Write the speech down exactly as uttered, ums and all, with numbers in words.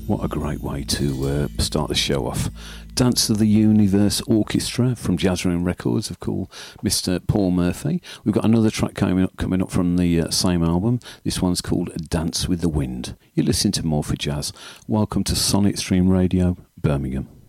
What a great way to uh, start the show off. Dance of the Universe Orchestra from Jazz Room Records, of course, Mister Paul Murphy. We've got another track coming up, coming up from the uh, same album. This one's called Dance with the Wind. You're listening to More for Jazz. Welcome to Sonic Stream Radio, Birmingham.